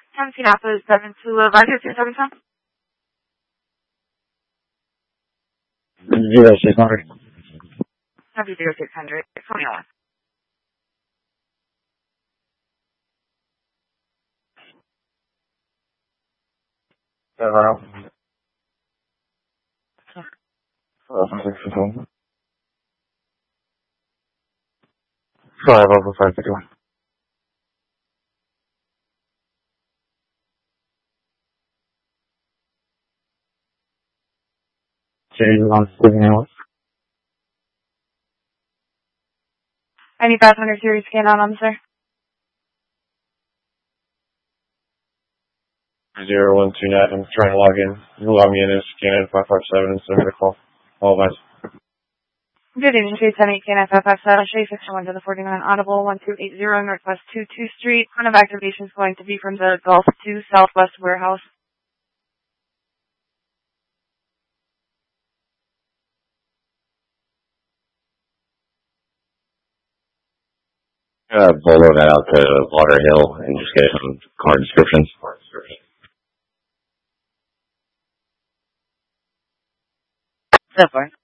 10 Napa is 7 to Roger 277. 0600. Copy 0600. 21. Sorry about the 551. Any 500 series scan on, sir? 0129. I'm trying to log in. You log me in and scan it 557 and send me a call. All of us. Good evening, Chase 78 KNF 557. Chase 61 to the 49 Audible 1280 Northwest 22 Street. Point of activation is going to be from the Gulf to Southwest Warehouse. Polo that out to Water Hill and just get some car descriptions. So far.